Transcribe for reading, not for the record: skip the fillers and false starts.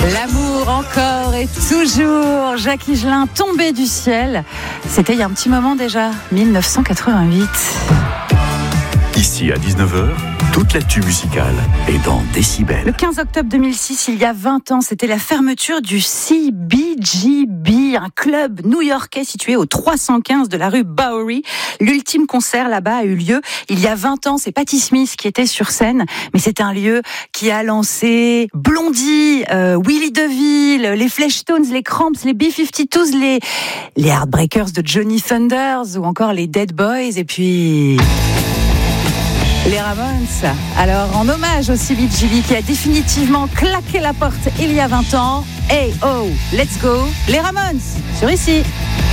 L'amour encore et toujours. Jacques Higelin tombé du ciel. C'était il y a un petit moment déjà, 1988. Ici à 19h, toute l'actu musicale est dans Décibel. Le 15 octobre 2006, il y a 20 ans, c'était la fermeture du CBGB, un club new-yorkais situé au 315 de la rue Bowery. L'ultime concert là-bas a eu lieu il y a 20 ans. C'est Patti Smith qui était sur scène, mais c'est un lieu qui a lancé Blondie, Willie DeVille, les Fleshtones, les Cramps, les B-52s, les Heartbreakers de Johnny Thunders ou encore les Dead Boys et puis les Ramones. Alors, en hommage au CBGB qui a définitivement claqué la porte il y a 20 ans, hey oh, let's go, les Ramones, sur ici.